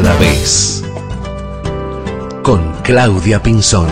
la vez. Con Claudia Pinzón.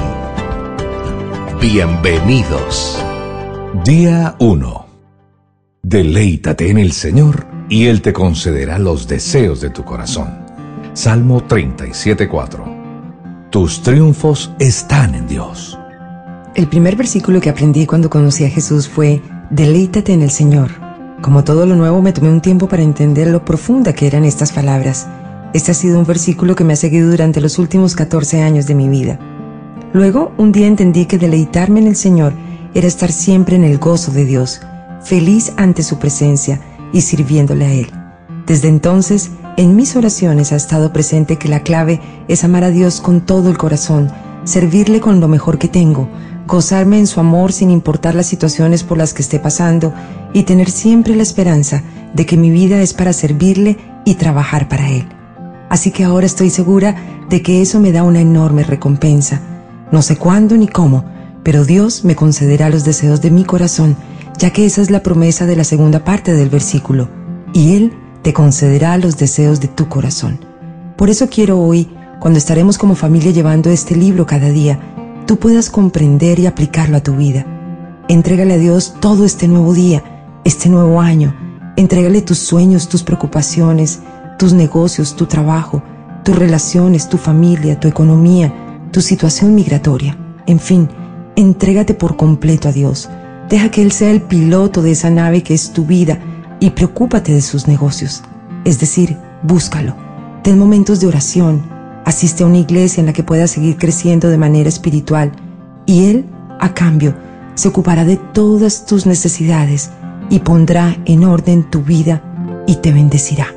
Bienvenidos. Día 1. Deleítate en el Señor y Él te concederá los deseos de tu corazón. Salmo 37:4. Tus triunfos están en Dios. El primer versículo que aprendí cuando conocí a Jesús fue: deleítate en el Señor. Como todo lo nuevo, me tomé un tiempo para entender lo profunda que eran estas palabras. Este ha sido un versículo que me ha seguido durante los últimos 14 años de mi vida. Luego, un día entendí que deleitarme en el Señor era estar siempre en el gozo de Dios, feliz ante su presencia y sirviéndole a Él. Desde entonces, en mis oraciones ha estado presente que la clave es amar a Dios con todo el corazón, servirle con lo mejor que tengo, gozarme en su amor sin importar las situaciones por las que esté pasando y tener siempre la esperanza de que mi vida es para servirle y trabajar para Él. Así que ahora estoy segura de que eso me da una enorme recompensa. No sé cuándo ni cómo, pero Dios me concederá los deseos de mi corazón, ya que esa es la promesa de la segunda parte del versículo. Y Él te concederá los deseos de tu corazón. Por eso quiero hoy, cuando estaremos como familia llevando este libro cada día, tú puedas comprender y aplicarlo a tu vida. Entrégale a Dios todo este nuevo día, este nuevo año. Entrégale tus sueños, tus preocupaciones, tus negocios, tu trabajo, tus relaciones, tu familia, tu economía, tu situación migratoria. En fin, entrégate por completo a Dios. Deja que Él sea el piloto de esa nave que es tu vida y preocúpate de sus negocios. Es decir, búscalo. Ten momentos de oración. Asiste a una iglesia en la que puedas seguir creciendo de manera espiritual y Él, a cambio, se ocupará de todas tus necesidades y pondrá en orden tu vida y te bendecirá.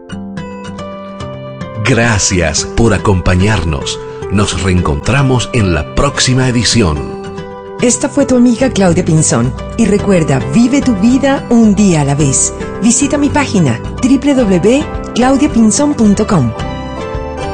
Gracias por acompañarnos. Nos reencontramos en la próxima edición. Esta fue tu amiga Claudia Pinzón. Y recuerda, vive tu vida un día a la vez. Visita mi página www.claudiapinzon.com.